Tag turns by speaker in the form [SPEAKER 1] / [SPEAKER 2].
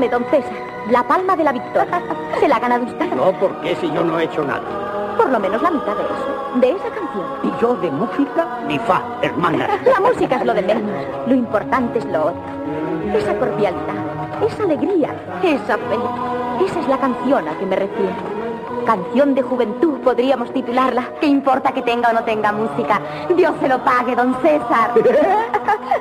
[SPEAKER 1] Tome, don César, la palma de la victoria. ¿Se la ha ganado usted?
[SPEAKER 2] No, porque si yo no he hecho nada.
[SPEAKER 1] Por lo menos la mitad de eso, de esa canción.
[SPEAKER 2] Y yo de música, ni fa, hermana.
[SPEAKER 1] La música es lo de menos. Lo importante es lo otro. Esa cordialidad, esa alegría, esa fe. Esa es la canción a que me refiero. Canción de juventud podríamos titularla. ¿Qué importa que tenga o no tenga música? Dios se lo pague, don César.